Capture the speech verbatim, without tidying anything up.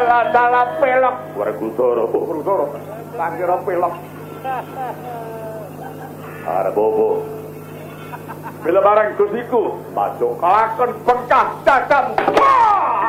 dalah pelok. Werkudara, Werkudara. Tak kira pelok. Arep opo? Bila barang gusiku, masuk kelakon bengkah cacam. Wah!